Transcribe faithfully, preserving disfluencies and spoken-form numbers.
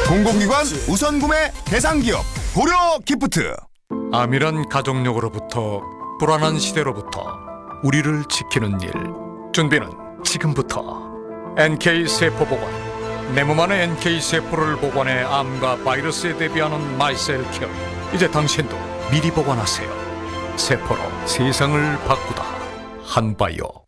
공공기관 우선 구매 대상 기업 고려 기프트. 암이란 가족력으로부터 불안한 시대로부터 우리를 지키는 일. 준비는 지금부터. 엔케이 세포보관. 내 몸 안에 엔케이 세포를 보관해 암과 바이러스에 대비하는 마이셀케어. 이제 당신도 미리 보관하세요. 세포로 세상을 바꾸다. 한바이오.